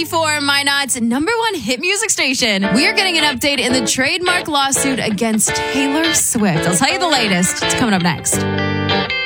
94, Minot's #1 hit music station. We are getting an update in the trademark lawsuit against Taylor Swift. I'll tell you the latest. It's coming up next.